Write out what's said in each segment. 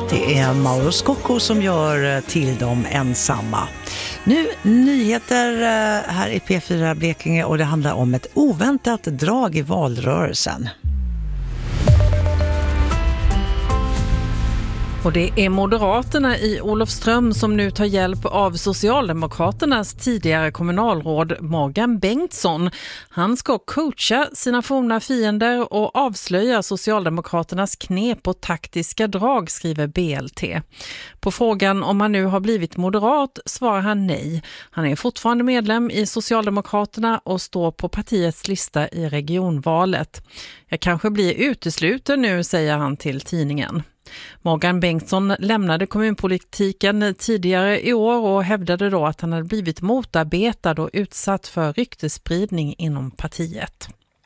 Det är Mauro Scocco som gör Till de ensamma. Nu nyheter här i P4 Blekinge och det handlar om ett oväntat drag i valrörelsen. Och det är Moderaterna i Olofström som nu tar hjälp av Socialdemokraternas tidigare kommunalråd Morgan Bengtsson. Han ska coacha sina forna fiender och avslöja Socialdemokraternas knep och taktiska drag, skriver BLT. På frågan om han nu har blivit moderat svarar han nej. Han är fortfarande medlem i Socialdemokraterna och står på partiets lista i regionvalet. Jag kanske blir utesluten nu, säger han till tidningen. Morgan Bengtsson lämnade kommunpolitiken tidigare i år och hävdade då att han hade blivit motarbetad och utsatt för ryktesspridning inom partiet.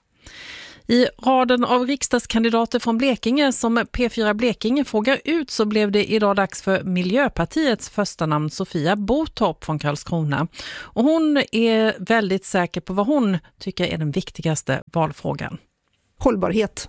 I raden av riksdagskandidater från Blekinge som P4 Blekinge frågar ut så blev det idag dags för Miljöpartiets första namn Sofia Botorp från Karlskrona. Och hon är väldigt säker på vad hon tycker är den viktigaste valfrågan. Hållbarhet.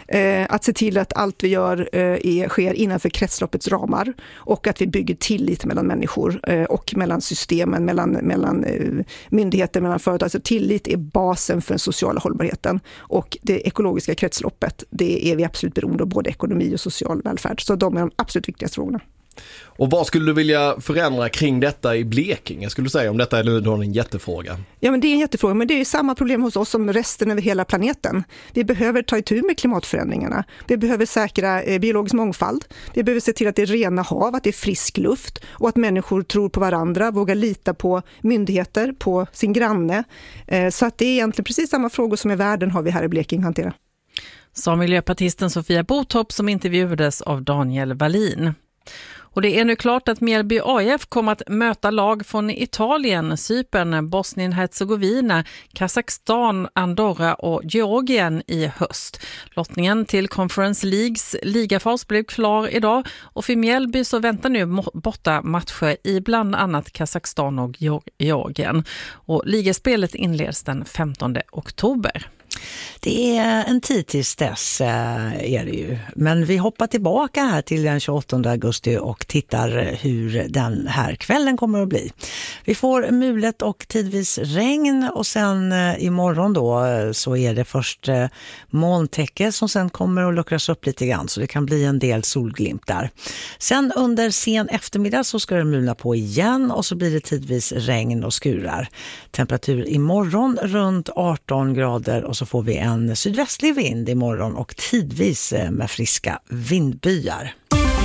Att se till att allt vi gör sker innanför kretsloppets ramar och att vi bygger tillit mellan människor och mellan systemen, mellan myndigheter, mellan företag. Så tillit är basen för den sociala hållbarheten och det ekologiska kretsloppet, det är vi absolut beroende av, både ekonomi och social välfärd. Så de är de absolut viktigaste frågorna. Och vad skulle du vilja förändra kring detta i Blekinge, skulle du säga, om detta är nu då en jättefråga? Ja, men det är en jättefråga, men det är samma problem hos oss som resten över hela planeten. Vi behöver ta itu med klimatförändringarna. Vi behöver säkra biologisk mångfald. Vi behöver se till att det är rena hav, att det är frisk luft och att människor tror på varandra, vågar lita på myndigheter, på sin granne. Så att det är egentligen precis samma frågor som i världen har vi här i Blekinge hantera. Sa miljöpartisten Sofia Botorp som intervjuades av Daniel Wallin. Och det är nu klart att Mjällby AIF kommer att möta lag från Italien, Cypern, Bosnien-Herzegovina, Kazakstan, Andorra och Georgien i höst. Lottningen till Conference Leagues ligafas blev klar idag och för Mjällby så väntar nu borta matcher i bland annat Kazakstan och Georgien. Och ligaspelet inleds den 15 oktober. Det är en tid tills dess är det ju. Men vi hoppar tillbaka här till den 28 augusti och tittar hur den här kvällen kommer att bli. Vi får mulet och tidvis regn och sen imorgon då så är det först molntäcke som sen kommer att luckras upp lite grann, så det kan bli en del solglimtar. Sen under sen eftermiddag så ska det mulna på igen och så blir det tidvis regn och skurar. Temperatur imorgon runt 18 grader och så får vi en sydvästlig vind imorgon och tidvis med friska vindbyar.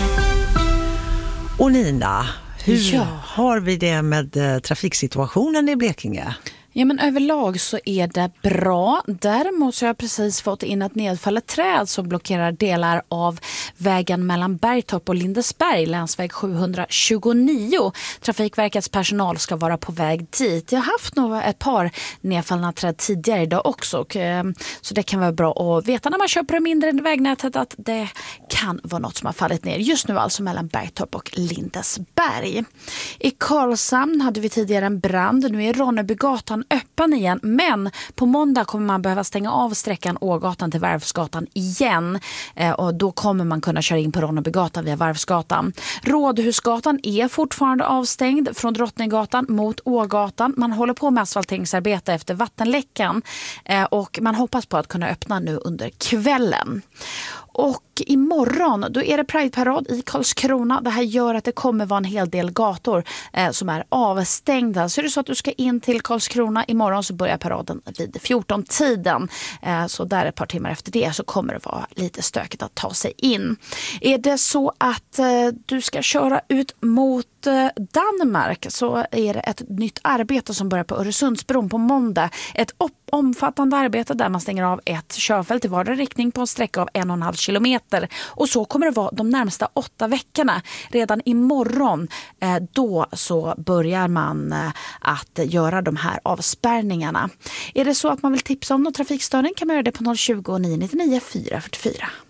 Och Nina, hur har vi det med trafiksituationen i Blekinge? Ja, men överlag så är det bra. Däremot så har jag precis fått in ett nedfallet träd som blockerar delar av vägen mellan Bergtorp och Lindesberg, länsväg 729. Trafikverkets personal ska vara på väg dit. Jag har haft nog ett par nedfallna träd tidigare idag också. Så det kan vara bra att veta när man köper det mindre vägnätet att det kan vara något som har fallit ner. Just nu alltså mellan Bergtorp och Lindesberg. I Karlshamn hade vi tidigare en brand. Nu är Ronnebygatan öppen igen, men på måndag kommer man behöva stänga av sträckan Ågatan till Varvsgatan igen och då kommer man kunna köra in på Ronnebygatan via Varvsgatan. Rådhusgatan är fortfarande avstängd från Drottninggatan mot Ågatan. Man håller på med asfalteringsarbete efter vattenläckan och man hoppas på att kunna öppna nu under kvällen. Och imorgon då är det Pride-parad i Karlskrona. Det här gör att det kommer vara en hel del gator som är avstängda. Så är det så att du ska in till Karlskrona imorgon så börjar paraden vid 14-tiden. Så där ett par timmar efter det så kommer det vara lite stökigt att ta sig in. Är det så att du ska köra ut mot Danmark så är det ett nytt arbete som börjar på Öresundsbron på måndag. Ett omfattande arbete där man stänger av ett körfält i vardera riktning på en sträcka av 1,5 kilometer. Och så kommer det vara de närmsta 8 veckorna. Redan imorgon då så börjar man att göra de här avspärrningarna. Är det så att man vill tipsa om någon trafikstörning kan man göra det på 020 999 444.